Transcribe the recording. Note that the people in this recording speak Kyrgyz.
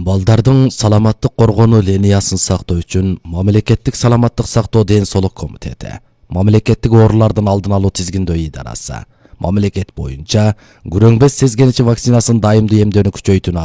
Балдардын саламаттык коргонуу линиясын сактоо үчүн Мамлекеттик саламаттык сактоо ден соолук комитети, Мамлекеттик оорулардын алдын алуу тизгиндөө идарасы, мамлекет боюнча күрөңбес сезгеничи вакцинасын дайымдуу эмдөөнү күчөйтүүнү